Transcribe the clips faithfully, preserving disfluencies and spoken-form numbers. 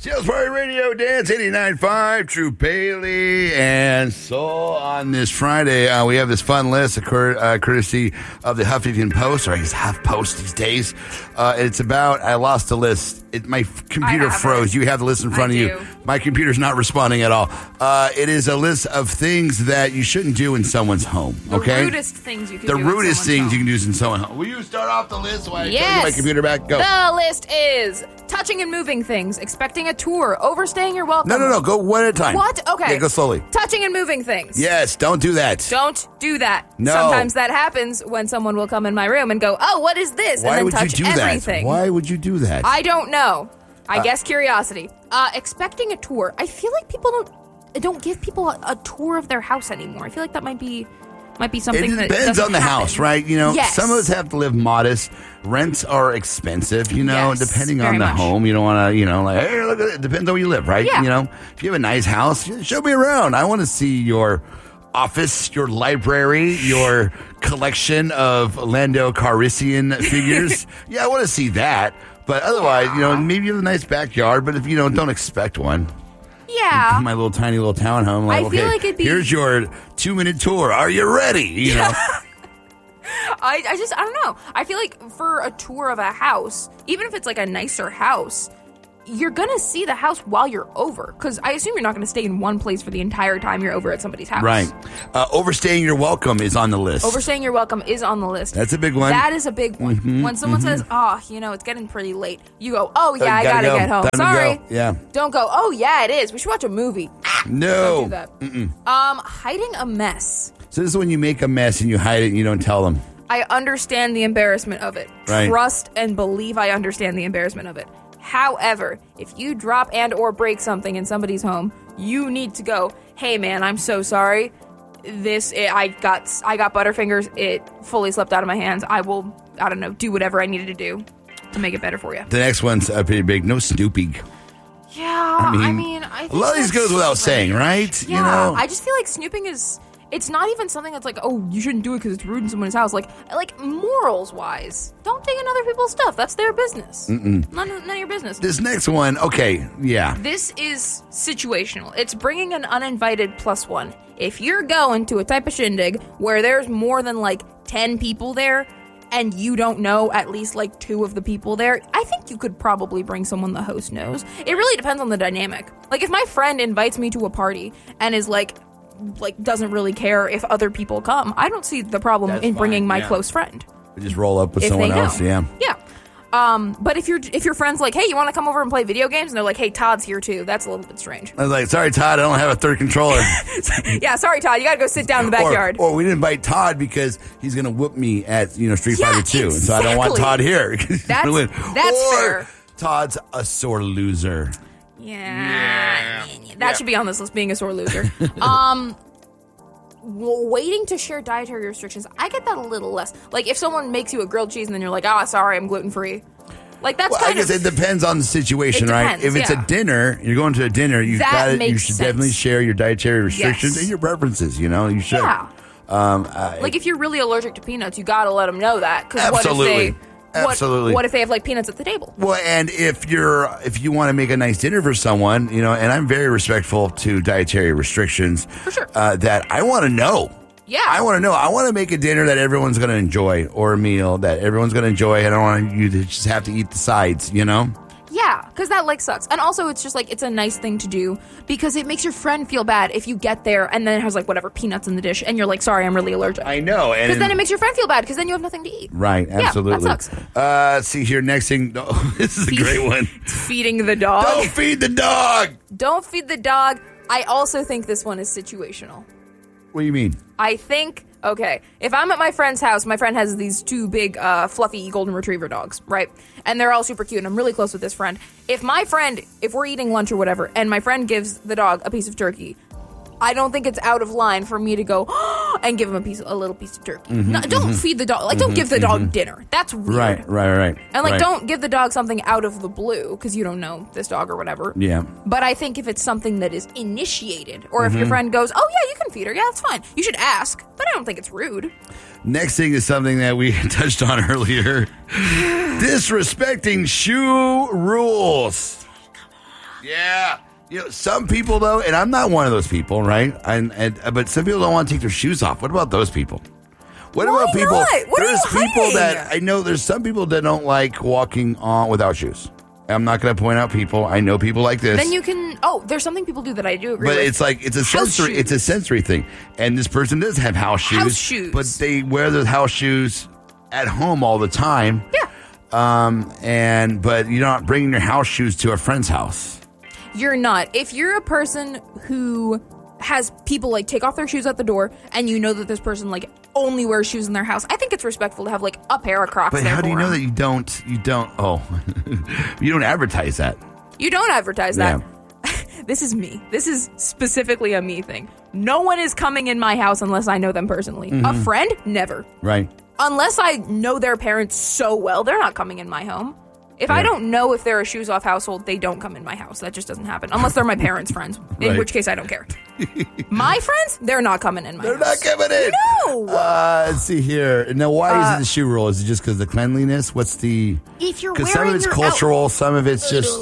Sales Party Radio, Dance eighty-nine point five, True Bailey, and so on this Friday, uh, we have this fun list, of cur- uh, courtesy of the Huffington Post, or I guess HuffPost these days. Uh, it's about, I lost the list. It, my f- computer froze. It. You have the list in front I of do. you. My computer's not responding at all. Uh, it is a list of things that you shouldn't do in someone's home, okay? The rudest things you can the do The rudest things home. you can do in someone's home. Will you start off the list while I yes. tell you my computer back? Go. The list is touching and moving things, expecting a tour, overstaying your welcome. No, no, no. Go one at a time. What? Okay. Yeah, go slowly. Touching and moving things. Yes, don't do that. Don't do that. No. Sometimes that happens when someone will come in my room and go, oh, what is this? Why and then would touch you do everything. that? Why would you do that? I don't know. I Uh, guess curiosity. Uh, expecting a tour. I feel like people don't don't give people a, a tour of their house anymore. I feel like that might be might be something It that depends doesn't on the happen. house, right? You know, Yes. some of us have to live modest. Rents are expensive, you know, Yes, depending on very the much. home. You don't want to, you know, like, hey, look at it. Depends on where you live, right? Yeah. You know, if you have a nice house, show me around. I want to see your office, your library, your collection of Lando Calrissian figures. Yeah, I want to see that. But otherwise, you know, maybe you have a nice backyard, but if you know, don't expect one. Yeah. My little tiny little townhome. Like, I feel okay, like it'd be- here's your two minute tour. Are you ready? You know. I, I just, I don't know. I feel like for a tour of a house, even if it's like a nicer house, you're going to see the house while you're over. Because I assume you're not going to stay in one place for the entire time you're over at somebody's house. Right. Uh, overstaying your welcome is on the list. Overstaying your welcome is on the list. That's a big one. That is a big one. Mm-hmm, when someone mm-hmm. says, oh, you know, it's getting pretty late, you go, oh, yeah, Oh, I gotta gotta go. get home. Time to Sorry. go. Yeah. Don't go, oh, yeah, it is. We should watch a movie. No. Don't do that. Mm-mm. Um, hiding a mess. So this is when you make a mess and you hide it and you don't tell them. I understand the embarrassment of it. Right. Trust and believe I understand the embarrassment of it. However, if you drop and or break something in somebody's home, you need to go, hey man, I'm so sorry. This, it, I got I got Butterfingers. It fully slipped out of my hands. I will, I don't know, do whatever I needed to do to make it better for you. The next one's uh, pretty big. No snooping. Yeah, I I mean, mean, I think A lot of these that's goes without stupid. saying, right? Yeah, You know? I just feel like snooping is, it's not even something that's like, oh, you shouldn't do it because it's rude in someone's house. Like, like morals-wise, don't take in other people's stuff. That's their business. Mm-mm. None, of- none of your business. This next one, okay, yeah. This is situational. It's bringing an uninvited plus one. If you're going to a type of shindig where there's more than like ten people there and you don't know at least like two of the people there, I think you could probably bring someone the host knows. It really depends on the dynamic. Like if my friend invites me to a party and is like, like doesn't really care if other people come, I don't see the problem That's in bringing fine, my yeah. close friend. We just roll up with If someone they know. else, yeah. Yeah. Um, but if you're if your friend's like, hey, you want to come over and play video games? And they're like, hey, Todd's here too. That's a little bit strange. I was like, sorry, Todd, I don't have a third controller. Yeah, sorry, Todd. You got to go sit down in the backyard. Or, or we didn't invite Todd because he's going to whoop me at, you know, Street Yeah, Fighter two. And so I don't want exactly. Todd here. 'cause he's That's- gonna win. that's or fair. Todd's a sore loser. Yeah, that should be on this list. Being a sore loser. um, w- waiting to share dietary restrictions. I get that a little less. Like if someone makes you a grilled cheese and then you're like, oh, sorry, I'm gluten free. Like that's Well, I kind guess of. it depends on the situation, It right? depends, If it's yeah. a dinner, you're going to a dinner, you That got it. You makes should sense. definitely share your dietary restrictions Yes. and your preferences. You know, you should. Yeah. Um, uh, Like if you're really allergic to peanuts, you gotta let them know that. Because what if Absolutely. they? What, Absolutely. What if they have like peanuts at the table? well, and if you're if you want to make a nice dinner for someone, you know, and I'm very respectful to dietary restrictions. For sure. Uh, that I want to know. Yeah. I want to know. I want to make a dinner that everyone's going to enjoy, or a meal that everyone's going to enjoy. I don't want you to just have to eat the sides. You know. Yeah, because that like sucks. And also it's just like it's a nice thing to do because it makes your friend feel bad if you get there and then it has like whatever peanuts in the dish and you're like, sorry, I'm really allergic. I know, and Because then it makes your friend feel bad because then you have nothing to eat. right, Yeah, that absolutely. sucks. Uh, see here, next thing. Oh, this is a great one. It's feeding the dog. Don't feed the dog. Don't feed the dog. I also think this one is situational. What do you mean? I think, okay, if I'm at my friend's house, my friend has these two big, uh, fluffy golden retriever dogs, right? And they're all super cute, and I'm really close with this friend. If my friend, if we're eating lunch or whatever, and my friend gives the dog a piece of turkey, I don't think it's out of line for me to go and give him a piece, a little piece of turkey. No, don't feed the dog. Like, don't give the dog dinner. That's weird. Right, right, right. And like, right. don't give the dog something out of the blue because you don't know this dog or whatever. Yeah. But I think if it's something that is initiated, or if your friend goes, "Oh yeah, you can feed her," yeah, that's fine. You should ask, but I don't think it's rude. Next thing is something that we touched on earlier: disrespecting shoe rules. Yeah. You know, some people, though, and I'm not one of those people, right? And, and But some people don't want to take their shoes off. What about those people? What Why about people? not? What are there's you people hiding? that I know. There's some people that don't like walking on without shoes. I'm not going to point out people. I know people like this. Then you can. Oh, there's something people do that I do agree But with. it's like it's a House sensory. shoes. It's a sensory thing. And this person does have house shoes. House shoes. But they wear those house shoes at home all the time. Yeah. Um. And but you're not bringing your house shoes to a friend's house. You're not. If you're a person who has people like take off their shoes at the door, and you know that this person like only wears shoes in their house, I think it's respectful to have like a pair of Crocs. But there how do you for know them. that you don't? You don't. Oh, you don't advertise that. You don't advertise that. Yeah. This is me. This is specifically a me thing. No one is coming in my house unless I know them personally. Mm-hmm. A friend, never. Right. Unless I know their parents so well, they're not coming in my home. If I Yeah. don't know if they're a shoes off household, they don't come in my house. That just doesn't happen. Unless they're my parents' friends, in Right. which case I don't care. My friends, they're not coming in my They're house. not coming in. No! Uh, let's see here. Now, why is Uh, it the shoe rule? Is it just because of the cleanliness? What's the? If you're Because some of wearing it's your cultural, some of it's just.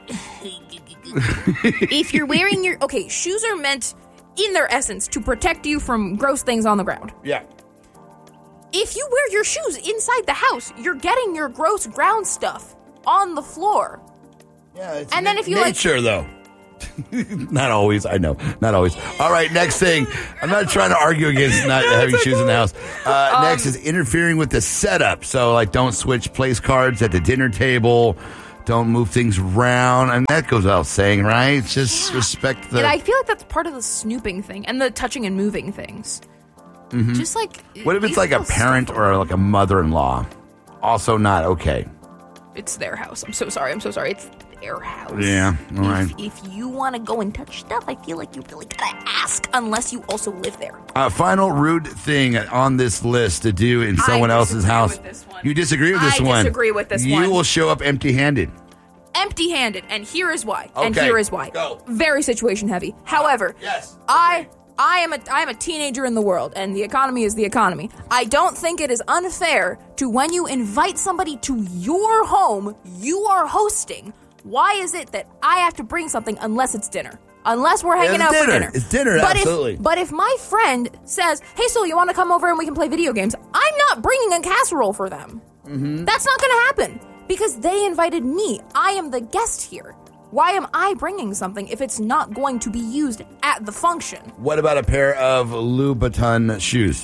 if you're wearing your okay, shoes are meant in their essence to protect you from gross things on the ground. Yeah. If you wear your shoes inside the house, you're getting your gross ground stuff on the floor. Yeah. It's And then if you, like- nature though. Not always, I know. Not always. All right, next thing. I'm not trying to argue against not having shoes in the house. Uh, Um, next is interfering with the setup. So, like, don't switch place cards at the dinner table. Don't move things around. And that goes without saying, right? Just respect the. And I feel like that's part of the snooping thing and the touching and moving things. Just like What if it's leave like a little parent stuff or like a mother-in-law? Also not okay. It's their house. I'm so sorry. I'm so sorry. It's their house. Yeah, all right. If, if you want to go and touch stuff, I feel like you really gotta ask, unless you also live there. Uh, final rude thing on this list to do in I someone else's disagree house. with this one. You disagree with this I one? disagree with this you one. will show up empty-handed. Empty-handed, and here is why. And Okay, here is why. go. Very situation heavy. However, yes, I I am a I am a teenager in the world, and the economy is the economy. I don't think it is unfair to when you invite somebody to your home, you are hosting. Why is it that I have to bring something unless it's dinner? Unless we're hanging it's out dinner. for dinner. It's dinner, but absolutely. If, but if my friend says, hey, so you want to come over and we can play video games, I'm not bringing a casserole for them. Mm-hmm. That's not going to happen because they invited me. I am the guest here. Why am I bringing something if it's not going to be used at the function? What about a pair of Louboutin shoes?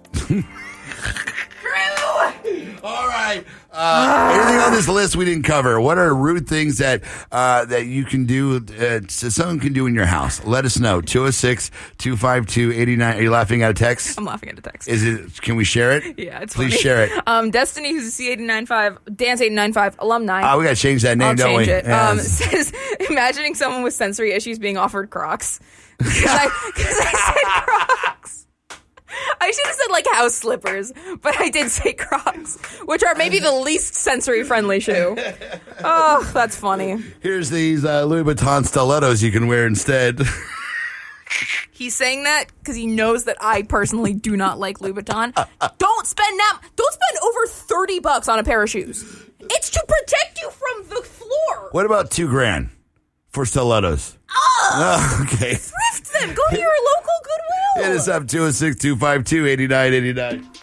All right. Uh, anything on this list we didn't cover? What are rude things that uh, that you can do, uh, someone can do in your house? Let us know. two oh six, two five two, eight nine. Are you laughing at a text? I'm laughing at a text. Is it? Can we share it? Yeah, it's Please funny. share it. Um, Destiny, who's a C eight nine five, Dance eight nine five alumni. Oh, we got to change that name, I'll don't change we? it. Um, Yes. says, imagining someone with sensory issues being offered Crocs. Because I, 'cause I said Crocs. I should have said like house slippers, but I did say Crocs, which are maybe the least sensory friendly shoe. Oh, that's funny. Here's these uh, Louis Vuitton stilettos you can wear instead. He's saying that because he knows that I personally do not like Louboutin. Don't spend that. Don't spend over thirty bucks on a pair of shoes. It's to protect you from the floor. What about two grand for stilettos? Oh, okay. Thrift them. Go to your local Goodwill. Hit us up, two oh six, two five two, eight nine eight nine.